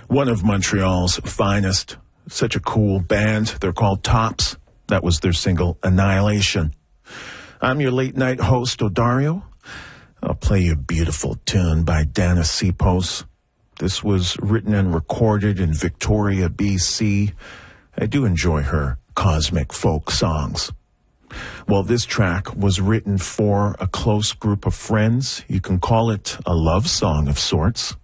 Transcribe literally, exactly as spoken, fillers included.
one of Montreal's finest. Such a cool band. They're called Tops. That was their single, Annihilation. I'm your late-night host, Odario. I'll play you a beautiful tune by Dana Sipos. This was written and recorded in Victoria, B C. I do enjoy her cosmic folk songs. Well, this track was written for a close group of friends. You can call it a love song of sorts.